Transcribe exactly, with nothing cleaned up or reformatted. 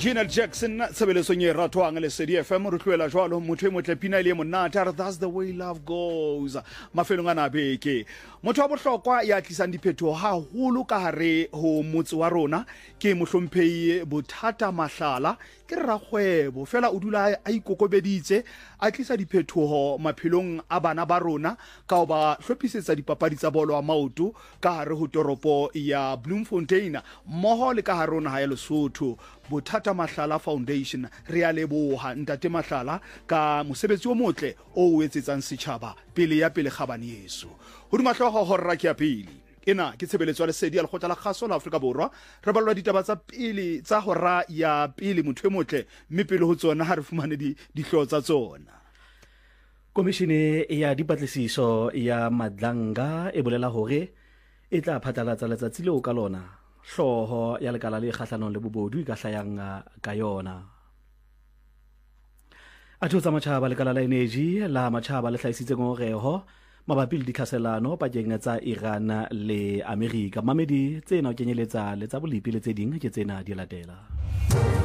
Gina Jackson tshebeletso nye ratwang le C D F M re tloela jwalo motho e motle pina ile monata re that's the way love goes mafelong ana beke motho wa bohlokwa ya tlisang diphetho haholo ka hare ho motse wa rona ke mohlomphehi Bothata Mahlala ke ragwebo fela o dula a ikokobeditse a tlisa diphetho maphelong a bana ba rona ka ho ba hlophisetsa dipapadi tsa bolo a maoto ka hare ho toropo ya Bloemfontein mmoho le ka hare rona ha ya Lesotho. Bothata Mahlala Foundation re a leboha ntate Mahlala ka mosebetsi o motle o o etsetsang setjhaba pele ya pele kgabane Yesu ho di mahloho horra ke ya pele ena ke tshebeletso ya lesedi ya lekgotla la kgaso la Afrika Borwa re balwa ditaba tsa pele tsa hora ya pele motho e motle mme pele ho tsona ha re fumane di dihlo tsa tsona. Komishene ya dipatlisiso ya Madlanga e bolela hore e tla phatlalatsa letsatsi leo ka lona hloho ya lekala le kgahlanong le bobodu ka hlayang ka yona. A thotsa matjhaba lekala la energy la matjhaba le hlahisitse ngoreho mabapi le dikhaselano pakeng tsa Iran le Amerika. Mamedi tsena o kenyeletsa le tsa bolipi le tse ding ke tsena di latela.